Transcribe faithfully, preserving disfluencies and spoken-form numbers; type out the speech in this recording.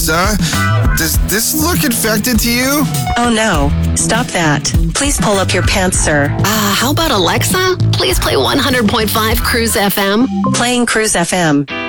Alexa, does this look infected to you? Oh no, stop that. Please pull up your pants, sir. Uh, how about Alexa? Please play one hundred point five Cruise F M. Playing Cruise F M.